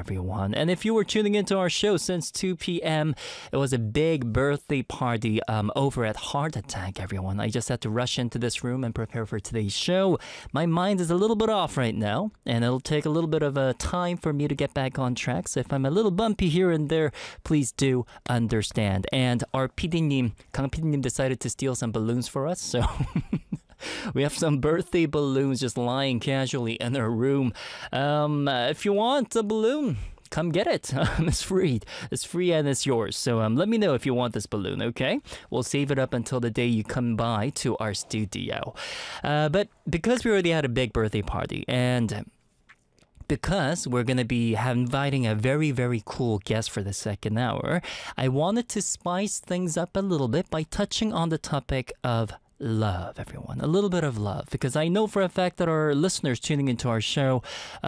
everyone. And if you were tuning into our show since 2 p.m., it was a big birthday party over at Heart Attack, everyone. I just had to rush into this room and prepare for today's show. My mind is a little bit off right now, and it'll take a little bit of a time for me to get back on track. So if I'm a little bumpy here and there, please do understand. And our PD님, Kang PD님 decided to steal some balloons for us, so... We have some birthday balloons just lying casually in our room. If you want a balloon, come get it. It's free. It's free and it's yours. So let me know if you want this balloon, okay? We'll save it up until the day you come by to our studio. But because we already had a big birthday party and... because we're going to be inviting a very, very cool guest for the second hour, I wanted to spice things up a little bit by touching on the topic of love, everyone. A little bit of love, because I know for a fact that our listeners tuning into our show,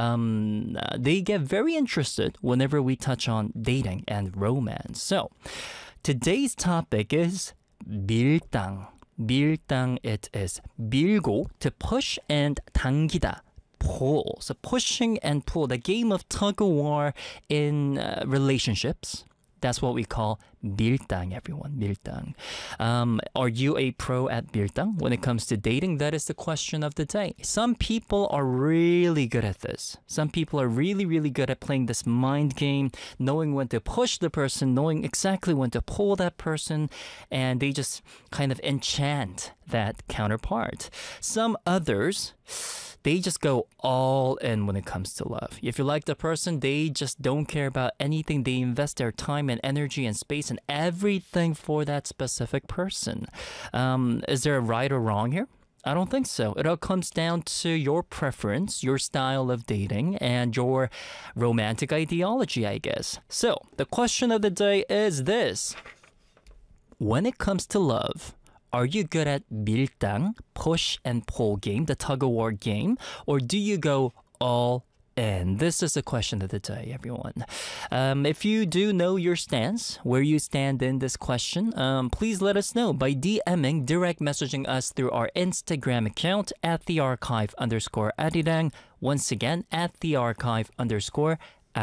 they get very interested whenever we touch on dating and romance. So, today's topic is 밀당. 밀당, it is 밀고, to push, and 당기다, pull. So pushing and pull, the game of tug of war in relationships. That's what we call 밀당, everyone. 밀당. Are you a pro at 밀당 when it comes to dating? That is the question of the day. Some people are really good at this. Some people are really, really good at playing this mind game, knowing when to push the person, knowing exactly when to pull that person, and they just kind of enchant that counterpart. Some others... they just go all in when it comes to love. If you like the person, they just don't care about anything. They invest their time and energy and space and everything for that specific person. Is there a right or wrong here? I don't think so. It all comes down to your preference, your style of dating, and your romantic ideology, I guess. So, the question of the day is this. When it comes to love, are you good at 밀당, push and pull game, the tug-of-war game, or do you go all in? This is the question of the day, everyone. If you do know your stance, where you stand in this question, please let us know by DMing, direct messaging us through our Instagram account at @thearchive_arirang. Once again, at @thearchive_arirang.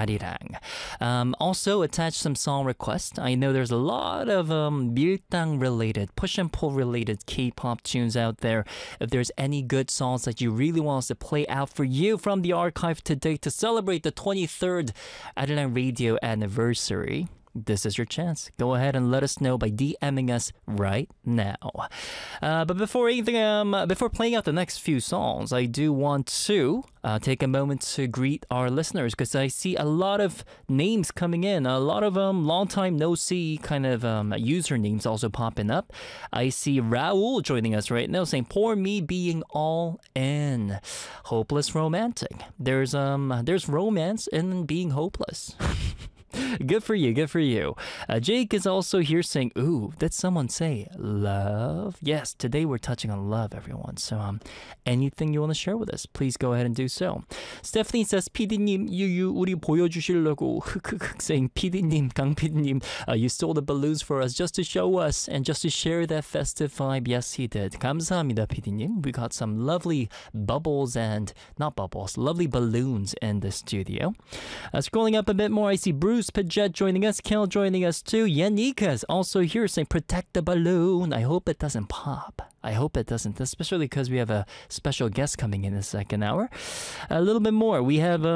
Also, attach some song requests. I know there's a lot of 밀당 related, push and pull related K-pop tunes out there. If there's any good songs that you really want us to play out for you from the archive today to celebrate the 23rd Arirang Radio anniversary, this is your chance. Go ahead and let us know by DMing us right now. But before playing out the next few songs, I do want to take a moment to greet our listeners because I see a lot of names coming in, a lot of long time no see kind of usernames also popping up. I see Raul joining us right now saying, "Poor me being all in, hopeless romantic." There's romance in being hopeless. Good for you, good for you. Jake is also here saying, ooh, did someone say love? Yes, today we're touching on love, everyone. So anything you want to share with us, please go ahead and do so. Stephanie says, PD님, 유유, 우리 보여주시려고. saying, PD님, Kang PD님, you stole the balloons for us just to show us and just to share that festive vibe. Yes, he did. 감사합니다, PD님. We got some lovely bubbles and, not bubbles, lovely balloons in the studio. Scrolling up a bit more, I see Bruce Paget joining us, Kel joining us too. Yanika's also here saying, protect the balloon. I hope it doesn't pop. I hope it doesn't, especially because we have a special guest coming in the second hour. A little bit more. We have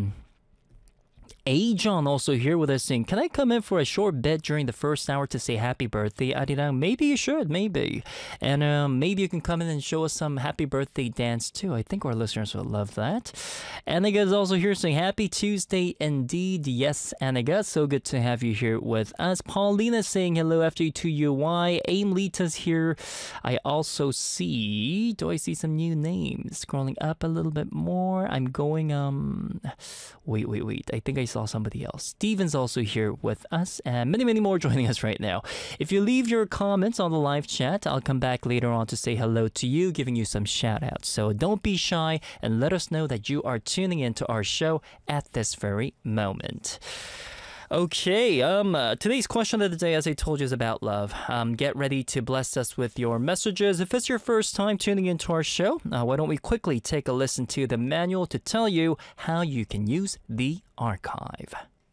A-John also here with us saying, can I come in for a short bit during the first hour to say happy birthday, Arirang? Maybe you should, maybe. And maybe you can come in and show us some happy birthday dance too. I think our listeners will love that. Annika is also here saying, happy Tuesday indeed. Yes, Annika, so good to have you here with us. Paulina saying hello after you2UY. Aim Lita's here. I also see, do I see some new names? Scrolling up a little bit more. I'm going, wait. I think I saw somebody else. Steven's also here with us, and many more joining us right now. If you leave your comments on the live chat, I'll come back later on to say hello to you, giving you some shout outs. So don't be shy and let us know that you are tuning into our show at this very moment. Okay, today's question of the day, as I told you, is about love. Get ready to bless us with your messages. If it's your first time tuning into our show, why don't we quickly take a listen to the manual to tell you how you can use the archive.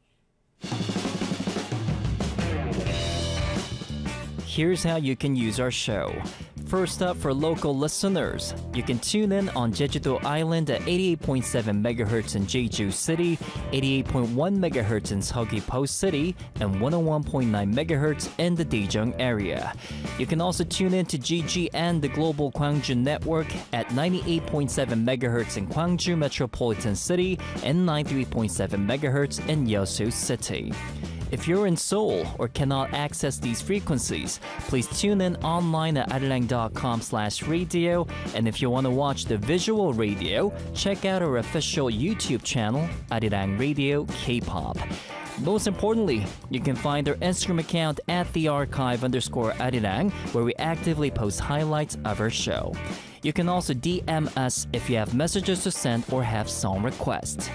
Here's how you can use our show. First up, for local listeners, you can tune in on Jeju-do Island at 88.7 MHz in Jeju City, 88.1 MHz in Seogwipo City, and 101.9 MHz in the Daejeong area. You can also tune in to GG and the Global Gwangju Network at 98.7 MHz in Gwangju Metropolitan City and 93.7 MHz in Yeosu City. If you're in Seoul or cannot access these frequencies, please tune in online at arirang.com/radio. And if you want to watch the visual radio, check out our official YouTube channel, Arirang Radio K-pop. Most importantly, you can find our Instagram account at @thearchive_arirang, where we actively post highlights of our show. You can also DM us if you have messages to send or have song requests.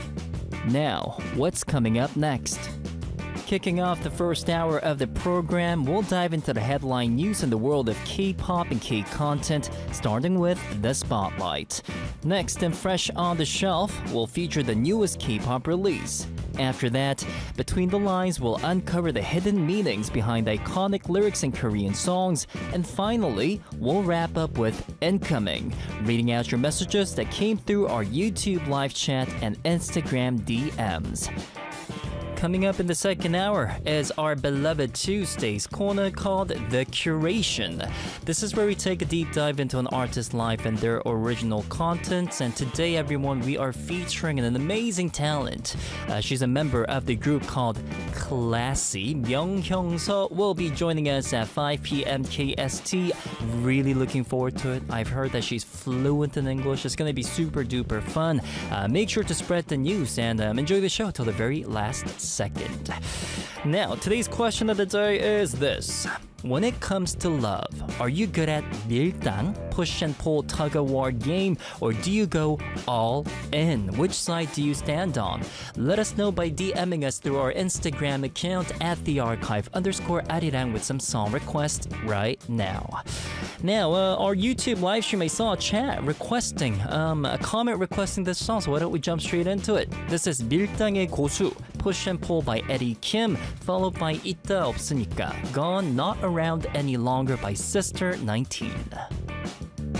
Now, what's coming up next? Kicking off the first hour of the program, we'll dive into the headline news in the world of K-pop and K-content, starting with The Spotlight. Next, and fresh on the shelf, we'll feature the newest K-pop release. After that, Between the Lines will uncover the hidden meanings behind iconic lyrics in Korean songs. And finally, we'll wrap up with Incoming, reading out your messages that came through our YouTube live chat and Instagram DMs. Coming up in the second hour is our beloved Tuesdays corner called The Curation. This is where we take a deep dive into an artist's life and their original contents. And today, everyone, we are featuring an amazing talent. She's a member of the group called Classy. Myung Hyung-seo will be joining us at 5 p.m. KST. Really looking forward to it. I've heard that she's fluent in English. It's going to be super duper fun. Make sure to spread the news and enjoy the show till the very last second. Now, today's question of the day is this. When it comes to love, are you good at 밀당, push and pull tug-of-war game, or do you go all in? Which side do you stand on? Let us know by DMing us through our Instagram account at @thearchive_arirang with some song requests right now. Now, our YouTube live stream, I saw a chat requesting, a comment requesting this song, so why don't we jump straight into it? This is 밀당의 고수, Push and Pull by Eddie Kim, followed by 있다 없으니까, Gone Not Around Any Longer by Sister 19.